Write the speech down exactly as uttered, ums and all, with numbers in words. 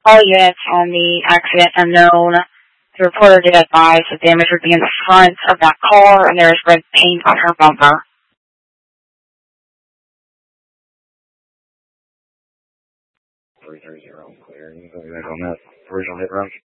All units on the accident unknown. The reporter did advise that damage would be in the front of that car, and there is red paint on her bumper. three three zero, clear. You can go ahead on that original hit run.